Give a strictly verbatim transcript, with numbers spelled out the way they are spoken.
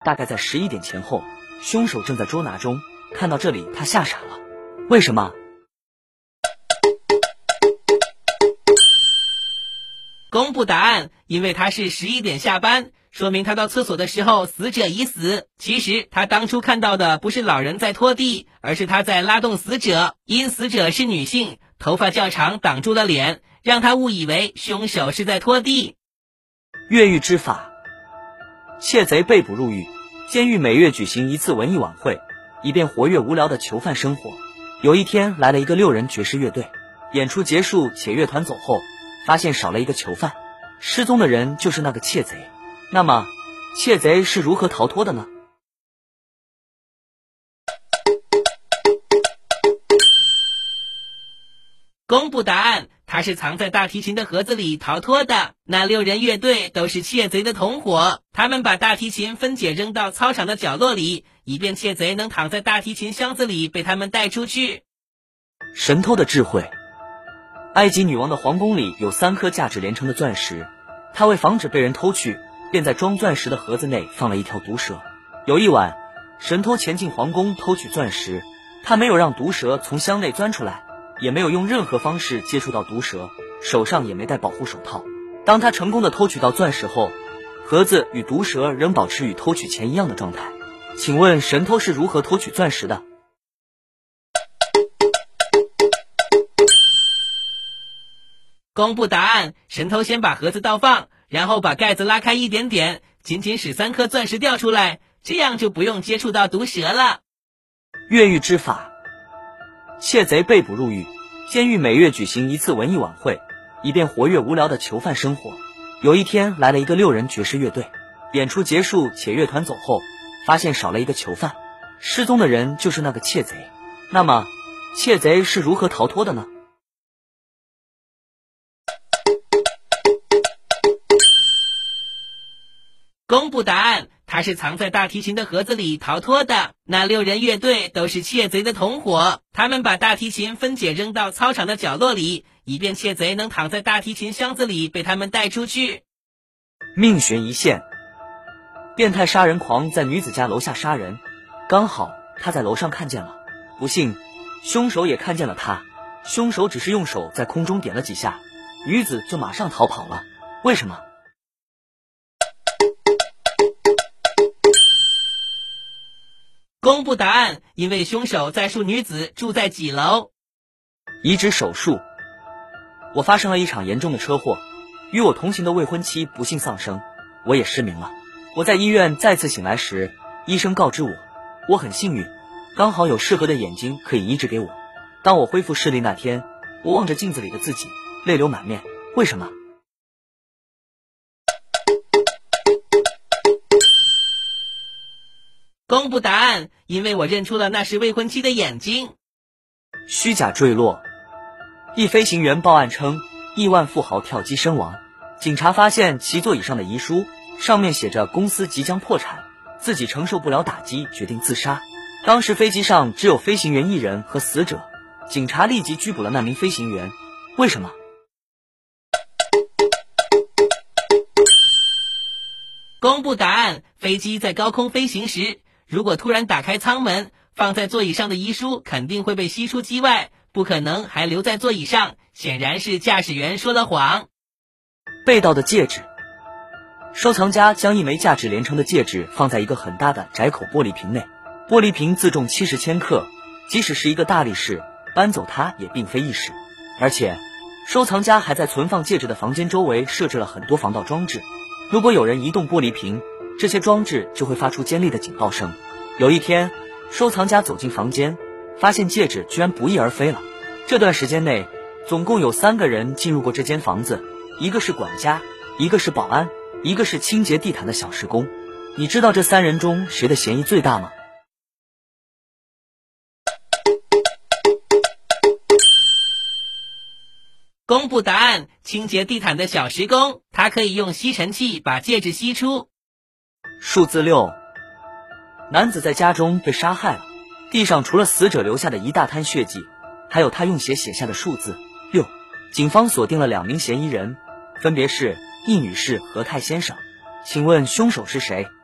大概在十一点前后，凶手正在捉拿中。看到这里，他吓傻了。为什么？ 公布答案，因为他是十一点下班，说明他到厕所的时候死者已死。其实他当初看到的不是老人在拖地，而是他在拉动死者。因死者是女性，头发较长挡住了脸，让他误以为凶手是在拖地。 越狱之法，窃贼被捕入狱。监狱每月举行一次文艺晚会，以便活跃无聊的囚犯生活。有一天来了一个六人爵士乐队，演出结束且乐团走后，发现少了一个囚犯，失踪的人就是那个窃贼。那么窃贼是如何逃脱的呢？ 公布答案，他是藏在大提琴的盒子里逃脱的。那六人乐队都是窃贼的同伙，他们把大提琴分解扔到操场的角落里，以便窃贼能躺在大提琴箱子里被他们带出去。 神偷的智慧。埃及女王的皇宫里有三颗价值连城的钻石，她为防止被人偷去，便在装钻石的盒子内放了一条毒蛇。有一晚，神偷前进皇宫偷取钻石，他没有让毒蛇从箱内钻出来，也没有用任何方式接触到毒蛇，手上也没戴保护手套。当他成功的偷取到钻石后，盒子与毒蛇仍保持与偷取前一样的状态。请问神偷是如何偷取钻石的？ 公布答案，神偷先把盒子倒放，然后把盖子拉开一点点，仅仅使三颗钻石掉出来，这样就不用接触到毒蛇了。 越狱之法。窃贼被捕入狱。监狱每月举行一次文艺晚会，以便活跃无聊的囚犯生活。有一天来了一个六人爵士乐队，演出结束且乐团走后，发现少了一个囚犯，失踪的人就是那个窃贼。那么窃贼是如何逃脱的呢？ 公布答案，他是藏在大提琴的盒子里逃脱的。那六人乐队都是窃贼的同伙，他们把大提琴分解扔到操场的角落里，以便窃贼能躺在大提琴箱子里被他们带出去。 命悬一线。变态杀人狂在女子家楼下杀人，刚好他在楼上看见了，不幸凶手也看见了他。凶手只是用手在空中点了几下，女子就马上逃跑了。为什么？ 公布答案，因为凶手在述女子住在几楼。 移植手术。我发生了一场严重的车祸，与我同行的未婚妻不幸丧生，我也失明了。我在医院再次醒来时，医生告知我，我很幸运，刚好有适合的眼睛可以移植给我。当我恢复视力那天，我望着镜子里的自己，泪流满面。为什么？ 公布答案，因为我认出了那是未婚妻的眼睛。 虚假坠落。一飞行员报案称，亿万富豪跳机身亡。警察发现其座椅上的遗书，上面写着公司即将破产，自己承受不了打击，决定自杀。当时飞机上只有飞行员一人和死者，警察立即拘捕了那名飞行员。为什么？ 公布答案，飞机在高空飞行时，如果突然打开舱门，放在座椅上的遗书肯定会被吸出机外，不可能还留在座椅上，显然是驾驶员说了谎。 被盗的戒指。收藏家将一枚价值连城的戒指放在一个很大的窄口玻璃瓶内，玻璃瓶自重七十千克，即使是一个大力士搬走它也并非易事。而且收藏家还在存放戒指的房间周围设置了很多防盗装置，如果有人移动玻璃瓶，这些装置就会发出尖利的警报声。有一天，收藏家走进房间，发现戒指居然不翼而飞了。这段时间内，总共有三个人进入过这间房子，一个是管家，一个是保安，一个是清洁地毯的小时工。你知道这三人中谁的嫌疑最大吗？ 公布答案，清洁地毯的小时工，他可以用吸尘器把戒指吸出。 数字六。男子在家中被杀害了，地上除了死者留下的一大滩血迹，还有他用血写下的数字六。警方锁定了两名嫌疑人，分别是易女士和泰先生。请问凶手是谁？